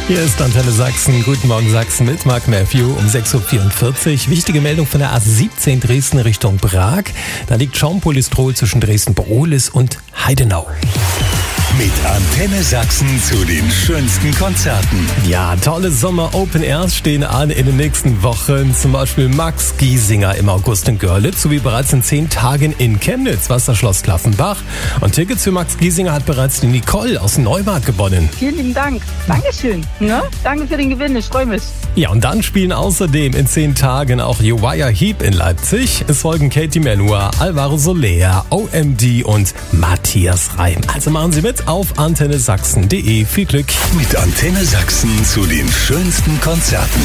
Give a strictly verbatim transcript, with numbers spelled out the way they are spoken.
Hier ist Antenne Sachsen. Guten Morgen Sachsen mit Mark Matthew um sechs Uhr vierundvierzig. Wichtige Meldung von der A siebzehn Dresden Richtung Prag. Da liegt Schaumpolystrol zwischen Dresden-Brohlis und Heidenau. Mit Antenne Sachsen zu den schönsten Konzerten. Ja, tolle Sommer-Open-Airs stehen an in den nächsten Wochen. Zum Beispiel Max Giesinger im August in Görlitz, sowie bereits in zehn Tagen in Chemnitz, Wasserschloss Klaffenbach. Und Tickets für Max Giesinger hat bereits die Nicole aus Neumarkt gewonnen. Vielen lieben Dank. Dankeschön. Ne? Danke für den Gewinn, ich freue mich. Ja, und dann spielen außerdem in zehn Tagen auch Uriah Heep in Leipzig. Es folgen Katie Melua, Alvaro Soler, O M D und Matthias Reim. Also machen Sie mit auf antenne sachsen punkt de. Viel Glück. Mit Antenne Sachsen zu den schönsten Konzerten.